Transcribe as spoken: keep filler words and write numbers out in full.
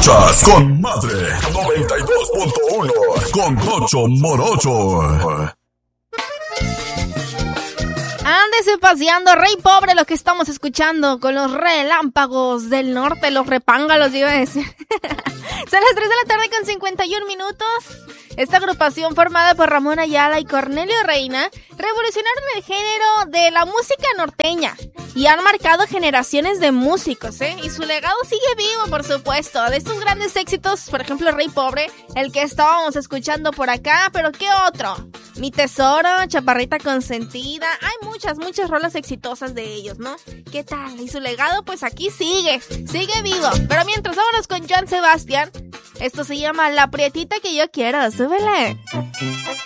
Escuchas con Madre noventa y dos punto uno con Tocho Morocho. Ándese paseando, rey pobre, lo que estamos escuchando con los relámpagos del norte, los repángalos, iba a decir. Son las tres de la tarde con cincuenta y un minutos. Esta agrupación formada por Ramón Ayala y Cornelio Reina revolucionaron el género de la música norteña y han marcado generaciones de músicos, ¿eh? Y su legado sigue vivo, por supuesto. De estos grandes éxitos, por ejemplo, Rey Pobre, el que estábamos escuchando por acá, pero ¿qué otro? Mi Tesoro, Chaparrita Consentida. Hay muchas, muchas rolas exitosas de ellos, ¿no? ¿Qué tal? Y su legado, pues aquí sigue, sigue vivo. Pero mientras, vámonos con Joan Sebastián. Esto se llama La Prietita que yo quiero. ¡Súbele!